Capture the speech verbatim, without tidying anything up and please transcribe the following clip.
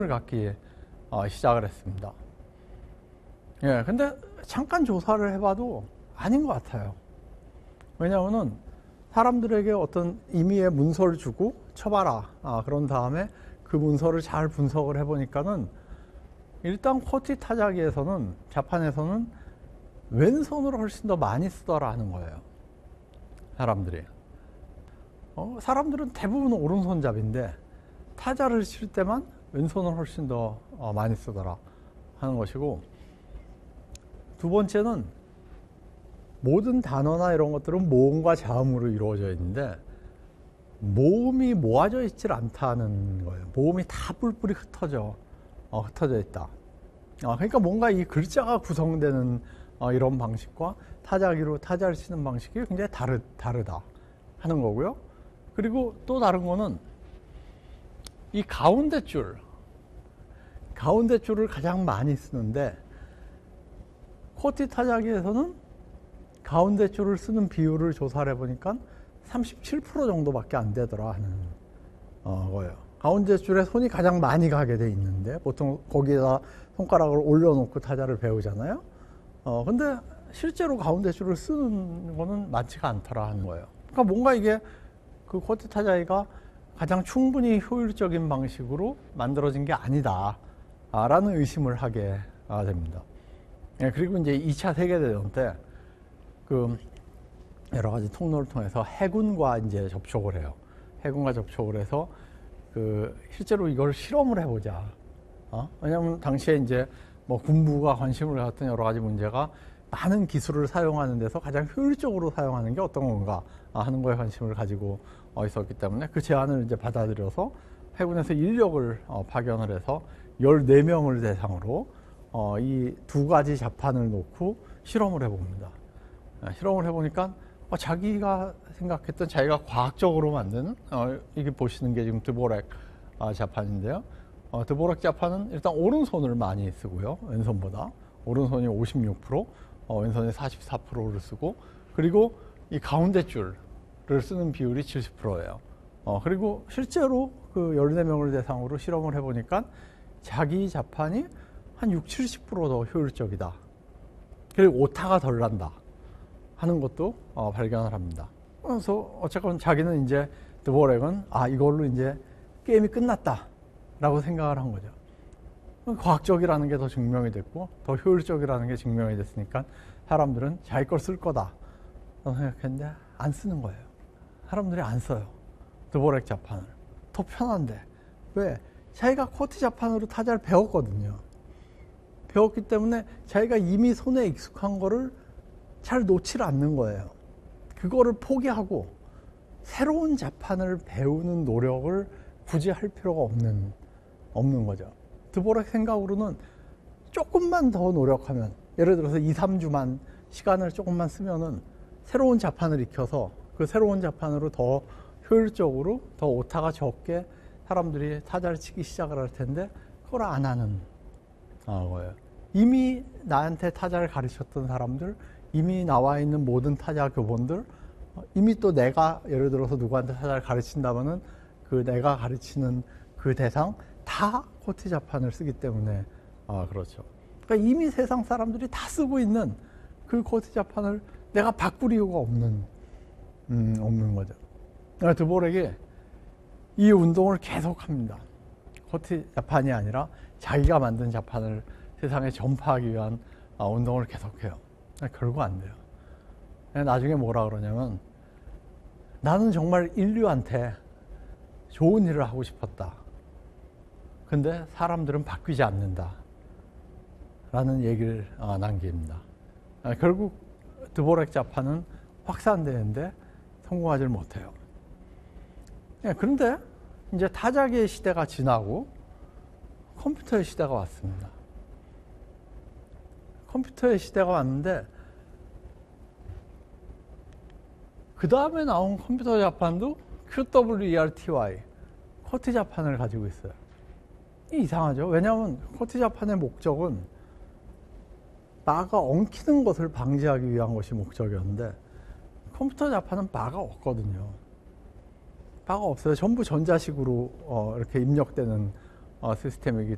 갖기 어, 시작을 했습니다. 예, 근데 잠깐 조사를 해봐도 아닌 것 같아요. 왜냐하면은 사람들에게 어떤 임의의 문서를 주고 쳐봐라. 아, 그런 다음에 그 문서를 잘 분석을 해보니까는 일단 쿼티 타자기에서는 자판에서는 왼손으로 훨씬 더 많이 쓰더라는 거예요. 사람들이. 어, 사람들은 대부분 오른손잡인데 타자를 칠 때만 왼손을 훨씬 더 어, 많이 쓰더라 하는 것이고, 두 번째는 모든 단어나 이런 것들은 모음과 자음으로 이루어져 있는데 모음이 모아져 있질 않다는 거예요. 모음이 다 뿔뿔이 흩어져 어, 흩어져 있다. 어, 그러니까 뭔가 이 글자가 구성되는 어, 이런 방식과 타자기로 타자를 치는 방식이 굉장히 다르, 다르다 하는 거고요. 그리고 또 다른 거는 이 가운데 줄, 가운데 줄을 가장 많이 쓰는데 쿼티 타자기에서는 가운데 줄을 쓰는 비율을 조사를 해보니까 삼십칠 퍼센트 정도밖에 안 되더라 하는 어, 거예요. 가운데 줄에 손이 가장 많이 가게 돼 있는데 보통 거기에다 손가락을 올려놓고 타자를 배우잖아요. 어, 근데 실제로 가운데 줄을 쓰는 거는 많지가 않더라 하는 거예요. 그러니까 뭔가 이게 그 쿼티 타자기가 가장 충분히 효율적인 방식으로 만들어진 게 아니다 라는 의심을 하게 됩니다. 예, 그리고 이제 이 차 세계대전 때 그 여러 가지 통로를 통해서 해군과 이제 접촉을 해요. 해군과 접촉을 해서 그 실제로 이걸 실험을 해보자. 어? 왜냐하면 당시에 이제 뭐 군부가 관심을 갖던 여러 가지 문제가 많은 기술을 사용하는 데서 가장 효율적으로 사용하는 게 어떤 건가 하는 거에 관심을 가지고 있었기 때문에 그 제안을 이제 받아들여서 해군에서 인력을 파견을 해서 열네 명을 대상으로 이 두 가지 자판을 놓고 실험을 해봅니다. 실험을 해보니까 자기가 생각했던 자기가 과학적으로 만든 이게 보시는 게 지금 드보렉 자판인데요. 드보렉 자판은 일단 오른손을 많이 쓰고요. 왼손보다 오른손이 오십육 퍼센트, 왼손이 사십사 퍼센트를 쓰고, 그리고 이 가운데 줄을 쓰는 비율이 칠십 퍼센트예요. 어, 그리고 실제로 그 열네 명을 대상으로 실험을 해보니까 자기 자판이 한 육십, 칠십 퍼센트 더 효율적이다. 그리고 오타가 덜 난다 하는 것도 어, 발견을 합니다. 그래서 어쨌건 자기는 이제 드보렉은 아, 이걸로 이제 게임이 끝났다 라고 생각을 한 거죠. 과학적이라는 게 더 증명이 됐고 더 효율적이라는 게 증명이 됐으니까 사람들은 자기 걸 쓸 거다 라고 생각했는데 안 쓰는 거예요. 사람들이 안 써요. 드보렉 자판을. 더 편한데. 왜? 자기가 쿼티 자판으로 타자를 배웠거든요. 배웠기 때문에 자기가 이미 손에 익숙한 거를 잘 놓질 않는 거예요. 그거를 포기하고 새로운 자판을 배우는 노력을 굳이 할 필요가 없는, 없는 거죠. 드보렉 생각으로는 조금만 더 노력하면, 예를 들어서 이, 삼 주만 시간을 조금만 쓰면은 새로운 자판을 익혀서 그 새로운 자판으로 더 효율적으로 더 오타가 적게 사람들이 타자를 치기 시작을 할 텐데 그걸 안 하는 거예요. 이미 나한테 타자를 가르쳤던 사람들, 이미 나와 있는 모든 타자 교본들, 이미 또 내가 예를 들어서 누구한테 타자를 가르친다면은 그 내가 가르치는 그 대상 다 쿼티 자판을 쓰기 때문에 아, 그렇죠. 그러니까 이미 세상 사람들이 다 쓰고 있는 그 쿼티 자판을 내가 바꿀 이유가 없는 음, 없는 거죠. 그러니까 드보렉이 이 운동을 계속합니다. 쿼티 자판이 아니라 자기가 만든 자판을 세상에 전파하기 위한 운동을 계속해요. 결국 안 돼요. 나중에 뭐라 그러냐면 나는 정말 인류한테 좋은 일을 하고 싶었다. 근데 사람들은 바뀌지 않는다. 라는 얘기를 남깁니다. 결국 드보렉 자판은 확산되는데 성공하지 못해요. 그런데 이제 타자기의 시대가 지나고 컴퓨터의 시대가 왔습니다. 컴퓨터의 시대가 왔는데 그 다음에 나온 컴퓨터 자판도 큐더블유이알티와이, 쿼티 자판을 가지고 있어요. 이 이상하죠. 왜냐하면 쿼티 자판의 목적은 바가 엉키는 것을 방지하기 위한 것이 목적이었는데 컴퓨터 자판은 바가 없거든요. 바가 없어요. 전부 전자식으로 어, 이렇게 입력되는 어, 시스템이기